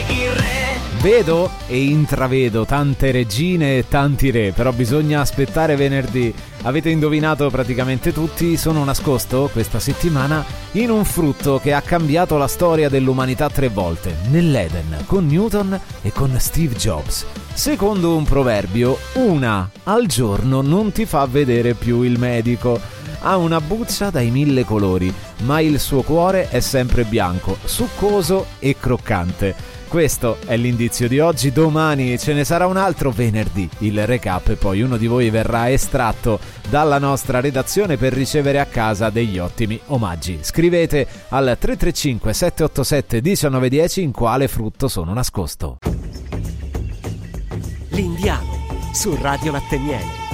il re. Vedo e intravedo tante regine e tanti re, però bisogna aspettare venerdì. Avete indovinato praticamente tutti, sono nascosto questa settimana in un frutto che ha cambiato la storia dell'umanità 3 volte, nell'Eden, con Newton e con Steve Jobs. Secondo un proverbio, una al giorno non ti fa vedere più il medico. Ha una buccia dai 1000 colori, ma il suo cuore è sempre bianco, succoso e croccante. Questo è l'indizio di oggi. Domani ce ne sarà un altro, venerdì il recap, e poi uno di voi verrà estratto dalla nostra redazione per ricevere a casa degli ottimi omaggi. Scrivete al 335 787 1910 in quale frutto sono nascosto. L'Indiano su Radio Latte Miele.